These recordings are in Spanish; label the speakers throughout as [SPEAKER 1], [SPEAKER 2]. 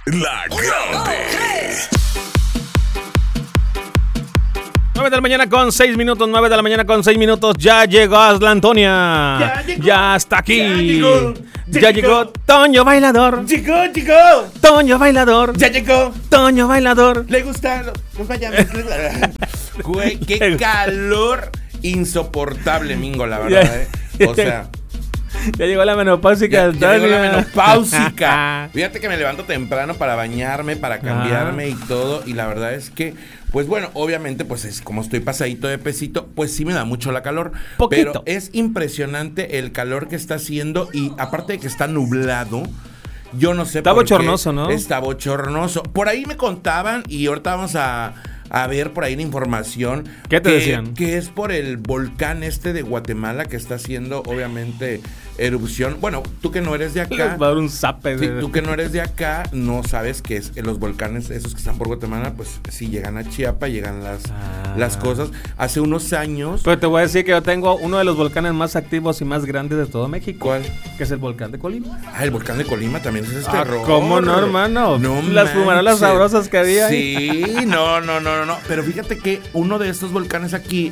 [SPEAKER 1] La Grande.
[SPEAKER 2] 9 de la mañana con 6 minutos, 9 de la mañana con 6 minutos. Ya llegó Asla Antonia. Ya está aquí. Ya llegó Toño Bailador.
[SPEAKER 3] Llegó.
[SPEAKER 2] Toño Bailador.
[SPEAKER 3] Ya llegó.
[SPEAKER 2] Toño Bailador.
[SPEAKER 3] Le gustan los payasos. Güey, qué calor insoportable, Mingo, la verdad, O sea,
[SPEAKER 2] ya llegó la menopáusica.
[SPEAKER 3] ya llegó la menopáusica. Fíjate que me levanto temprano para bañarme, para cambiarme y todo. Y la verdad es que, pues bueno, obviamente, pues es como estoy pasadito de pesito, pues sí me da mucho la calor.
[SPEAKER 2] Poquito.
[SPEAKER 3] Pero es impresionante el calor que está haciendo. Y aparte de que está nublado, yo no sé
[SPEAKER 2] Está
[SPEAKER 3] por qué.
[SPEAKER 2] bochornoso, ¿no?
[SPEAKER 3] Está bochornoso. Por ahí me contaban, y ahorita vamos a ver por ahí la información.
[SPEAKER 2] ¿Qué te decían?
[SPEAKER 3] Que es por el volcán de Guatemala que está haciendo, obviamente, erupción. Bueno, tú que no eres de acá.
[SPEAKER 2] Les va a dar un zape.
[SPEAKER 3] Sí, tú que no eres de acá, no sabes que es los volcanes, esos que están por Guatemala, pues sí llegan a Chiapas, llegan las cosas. Hace unos años.
[SPEAKER 2] Pero te voy a decir que yo tengo uno de los volcanes más activos y más grandes de todo México.
[SPEAKER 3] ¿Cuál?
[SPEAKER 2] Que es el volcán de Colima.
[SPEAKER 3] El volcán de Colima también es terror.
[SPEAKER 2] ¿Cómo no, hermano?
[SPEAKER 3] No
[SPEAKER 2] las fumarolas sabrosas que había ahí.
[SPEAKER 3] Sí, no. Pero fíjate que uno de estos volcanes aquí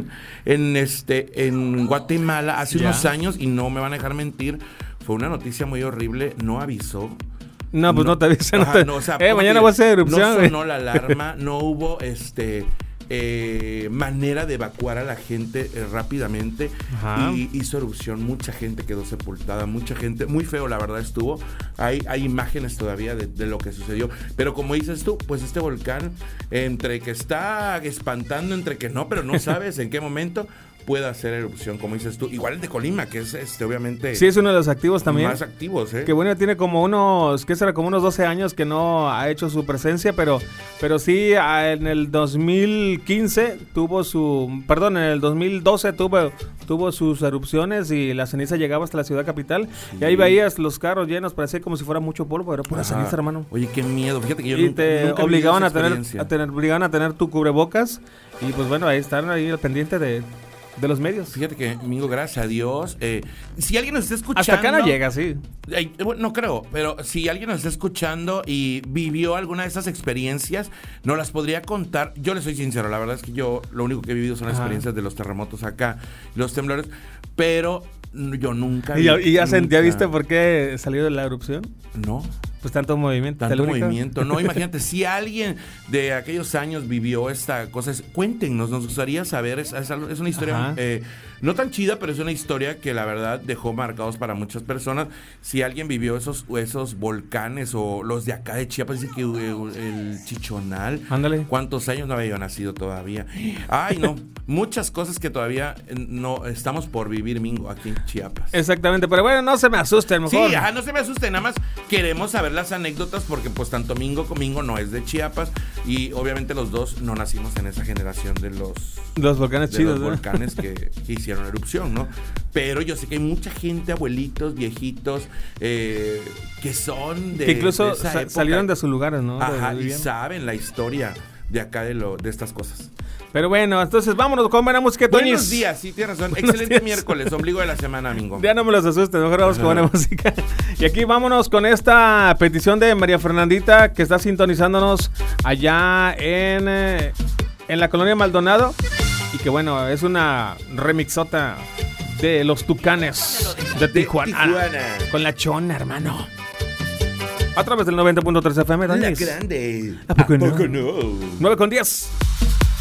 [SPEAKER 3] en Guatemala hace unos años, y no me van a dejar mentir, fue una noticia muy horrible, no avisó.
[SPEAKER 2] No, pues no te avisan.
[SPEAKER 3] O sea,
[SPEAKER 2] mañana va a ser erupción.
[SPEAKER 3] No sonó la alarma, no hubo manera de evacuar a la gente rápidamente. Y hizo erupción, mucha gente quedó sepultada, mucha gente, muy feo la verdad estuvo. Hay imágenes todavía de lo que sucedió, pero como dices tú, pues este volcán, entre que está espantando, entre que no, pero no sabes en qué momento pueda hacer erupción, como dices tú. Igual el de Colima, que es obviamente...
[SPEAKER 2] Sí, es uno de los activos también.
[SPEAKER 3] Más activos,
[SPEAKER 2] Que bueno, tiene como unos, ¿qué será? Como unos 12 años que no ha hecho su presencia, pero sí, en el 2015 en el 2012 tuvo sus erupciones y la ceniza llegaba hasta la ciudad capital. Sí. Y ahí veías los carros llenos, parecía como si fuera mucho polvo, era pura ceniza, hermano.
[SPEAKER 3] Oye, qué miedo, fíjate que yo
[SPEAKER 2] nunca obligaban a tener tu cubrebocas, y pues bueno, ahí están ahí al pendiente de los medios.
[SPEAKER 3] Fíjate que, amigo, gracias a Dios. Si alguien nos está escuchando...
[SPEAKER 2] Hasta acá no llega, sí.
[SPEAKER 3] Bueno, no creo, pero si alguien nos está escuchando y vivió alguna de esas experiencias, nos las podría contar. Yo le soy sincero, la verdad es que yo lo único que he vivido son las experiencias de los terremotos acá, los temblores, pero yo nunca...
[SPEAKER 2] ¿Y ya viste por qué salió de la erupción?
[SPEAKER 3] No.
[SPEAKER 2] Pues tanto movimiento.
[SPEAKER 3] No, imagínate, si alguien de aquellos años vivió esta cosa, cuéntenos, nos gustaría saber, es una historia no tan chida, pero es una historia que la verdad dejó marcados para muchas personas. Si alguien vivió esos volcanes, o los de acá de Chiapas, dice que el Chichonal,
[SPEAKER 2] ándale,
[SPEAKER 3] ¿cuántos años no había nacido todavía? Ay, no, muchas cosas que todavía no estamos por vivir, Mingo, aquí en Chiapas.
[SPEAKER 2] Exactamente, pero bueno, no se me asusten, mejor.
[SPEAKER 3] Sí, no se me asusten, nada más queremos saber las anécdotas, porque pues tanto Mingo como Mingo no es de Chiapas, y obviamente los dos no nacimos en esa generación de los
[SPEAKER 2] volcanes chidos,
[SPEAKER 3] los volcanes que hicieron erupción, ¿no? Pero yo sé que hay mucha gente, abuelitos, viejitos, que son de...
[SPEAKER 2] Que incluso
[SPEAKER 3] de esa época,
[SPEAKER 2] salieron de sus lugares, ¿no?
[SPEAKER 3] Y saben la historia de acá de estas cosas.
[SPEAKER 2] Pero bueno, entonces vámonos con buena música, Toñis.
[SPEAKER 3] Buenos días, sí, tienes razón. Excelente miércoles, ombligo de la semana, amigo.
[SPEAKER 2] Ya no me los asustes, mejor vamos con buena música. Y aquí vámonos con esta petición de María Fernandita, que está sintonizándonos allá en la colonia Maldonado. Y que bueno, es una remixota de los Tucanes de Tijuana. Con la chona, hermano. A través del 90.3 FM,
[SPEAKER 3] La Grande.
[SPEAKER 2] ¿A poco no? 9 con 10.